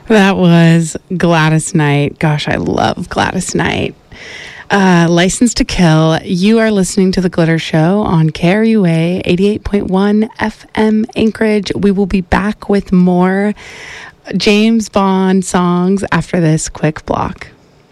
That was Gladys Knight. Gosh, I love Gladys Knight. License to Kill. You are listening to The Glitter Show on KRUA 88.1 FM Anchorage. We will be back with more James Bond songs after this quick block.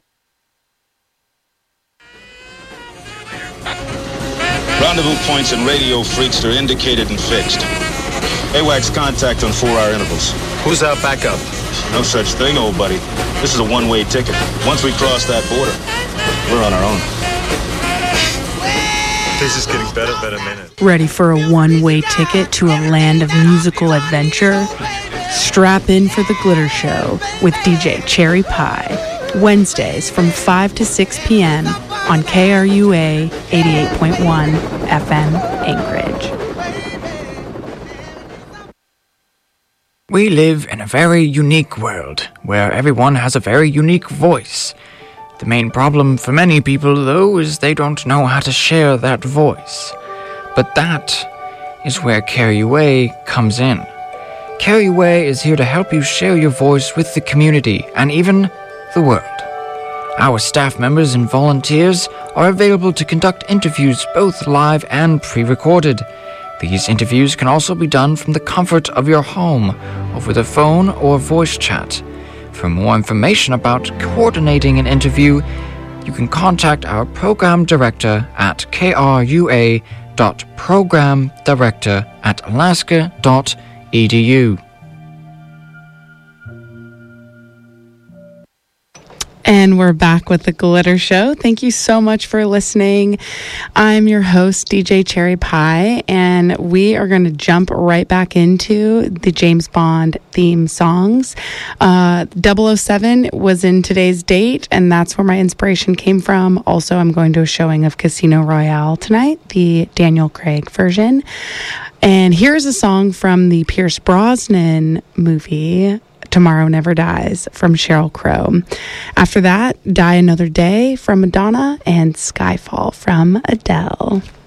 Rendezvous points and radio freaks are indicated and fixed. AWACS contact on 4-hour intervals. Who's our backup? No such thing, old buddy. This is a one-way ticket. Once we cross that border, we're on our own. This is getting better by the minute. Ready for a one-way ticket to a land of musical adventure? Strap in for The Glitter Show with DJ Cherry Pie. Wednesdays from 5 to 6 p.m. on KRUA 88.1 FM Anchorage. We live in a very unique world, where everyone has a very unique voice. The main problem for many people, though, is they don't know how to share that voice. But that is where KRUA comes in. KRUA is here to help you share your voice with the community, and even the world. Our staff members and volunteers are available to conduct interviews both live and pre-recorded. These interviews can also be done from the comfort of your home, over the phone or voice chat. For more information about coordinating an interview, you can contact our program director at krua.programdirector@alaska.edu. And we're back with The Glitter Show. Thank you so much for listening. I'm your host, DJ Cherry Pie, and we are going to jump right back into the James Bond theme songs. 007 was in today's date, and that's where my inspiration came from. Also, I'm going to a showing of Casino Royale tonight, the Daniel Craig version. And here's a song from the Pierce Brosnan movie, Tomorrow Never Dies, from Sheryl Crow. After that, Die Another Day from Madonna and Skyfall from Adele.